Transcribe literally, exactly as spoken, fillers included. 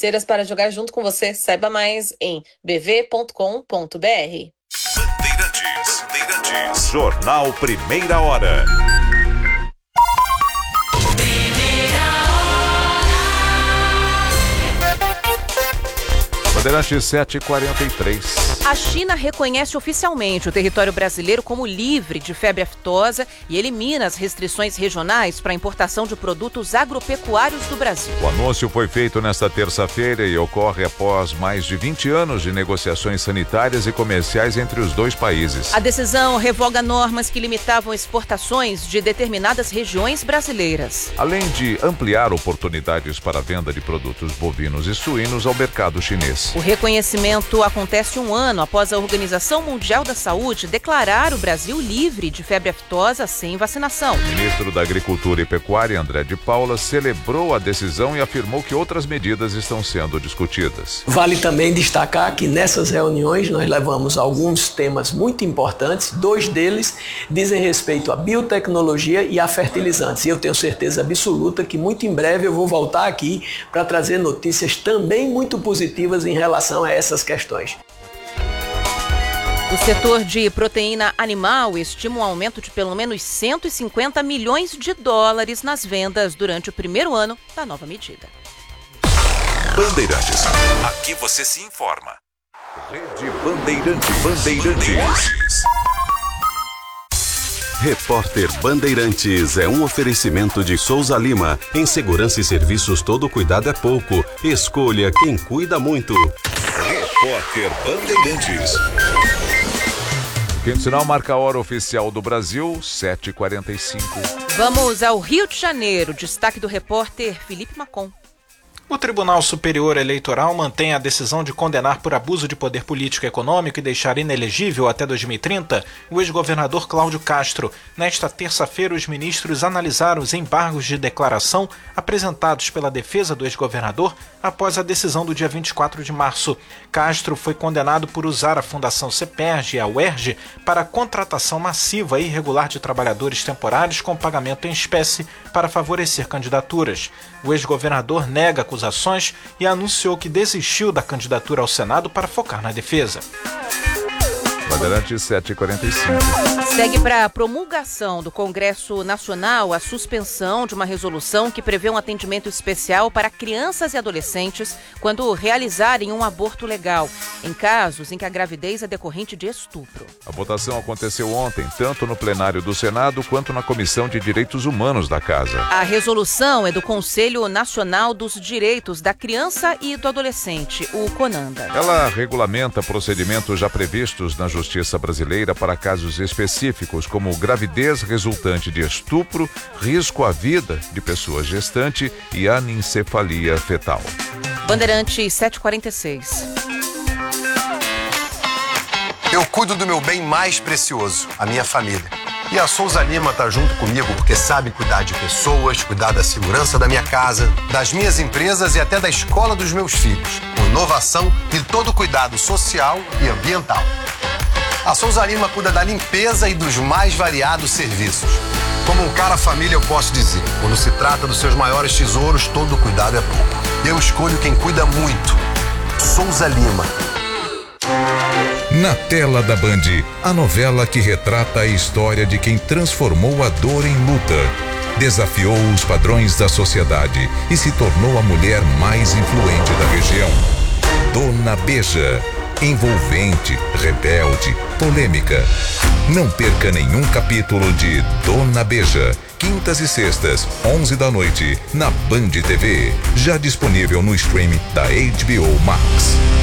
parceiras para jogar junto com você. Saiba mais em b v ponto com ponto b r. Bandeirantes, Bandeirantes. Jornal Primeira Hora. Bandeirantes sete e quarenta e três. A China reconhece oficialmente o território brasileiro como livre de febre aftosa e elimina as restrições regionais para a importação de produtos agropecuários do Brasil. O anúncio foi feito nesta terça-feira e ocorre após mais de vinte anos de negociações sanitárias e comerciais entre os dois países. A decisão revoga normas que limitavam exportações de determinadas regiões brasileiras. Além de ampliar oportunidades para a venda de produtos bovinos e suínos ao mercado chinês. O reconhecimento acontece um ano após a Organização Mundial da Saúde declarar o Brasil livre de febre aftosa sem vacinação. O ministro da Agricultura e Pecuária, André de Paula, celebrou a decisão e afirmou que outras medidas estão sendo discutidas. Vale também destacar que nessas reuniões nós levamos alguns temas muito importantes, dois deles dizem respeito à biotecnologia e a fertilizantes. E eu tenho certeza absoluta que muito em breve eu vou voltar aqui para trazer notícias também muito positivas em relação a essas questões. O setor de proteína animal estima um aumento de pelo menos cento e cinquenta milhões de dólares nas vendas durante o primeiro ano da nova medida. Bandeirantes. Aqui você se informa. Rede Bandeirantes. Bandeirantes. Repórter Bandeirantes é um oferecimento de Souza Lima. Em segurança e serviços todo cuidado é pouco. Escolha quem cuida muito. Repórter Bandeirantes. Quinto sinal marca a hora oficial do Brasil, sete e quarenta e cinco. Vamos ao Rio de Janeiro. Destaque do repórter Felipe Macon. O Tribunal Superior Eleitoral mantém a decisão de condenar por abuso de poder político e econômico e deixar inelegível até dois mil e trinta o ex-governador Cláudio Castro. Nesta terça-feira, os ministros analisaram os embargos de declaração apresentados pela defesa do ex-governador após a decisão do dia vinte e quatro de março. Castro foi condenado por usar a Fundação CEPERJ e a U E R J para a contratação massiva e irregular de trabalhadores temporários com pagamento em espécie para favorecer candidaturas. O ex-governador nega acusações e anunciou que desistiu da candidatura ao Senado para focar na defesa. Bandeirantes sete e quarenta e cinco. Segue para a promulgação do Congresso Nacional a suspensão de uma resolução que prevê um atendimento especial para crianças e adolescentes quando realizarem um aborto legal, em casos em que a gravidez é decorrente de estupro. A votação aconteceu ontem, tanto no plenário do Senado quanto na Comissão de Direitos Humanos da Casa. A resolução é do Conselho Nacional dos Direitos da Criança e do Adolescente, o CONANDA. Ela regulamenta procedimentos já previstos na Justiça brasileira para casos específicos como gravidez resultante de estupro, risco à vida de pessoa gestante e anencefalia fetal. Bandeirantes sete e quarenta e seis. Eu cuido do meu bem mais precioso, a minha família. E a Souza Lima está junto comigo porque sabe cuidar de pessoas, cuidar da segurança da minha casa, das minhas empresas e até da escola dos meus filhos, com inovação e todo cuidado social e ambiental. A Souza Lima cuida da limpeza e dos mais variados serviços. Como um cara família eu posso dizer, quando se trata dos seus maiores tesouros, todo cuidado é pouco. Eu escolho quem cuida muito. Souza Lima. Na tela da Band, a novela que retrata a história de quem transformou a dor em luta, desafiou os padrões da sociedade e se tornou a mulher mais influente da região. Dona Beija. Envolvente, rebelde, polêmica. Não perca nenhum capítulo de Dona Beija. Quintas e sextas, onze da noite, na Band T V. Já disponível no stream da H B O Max.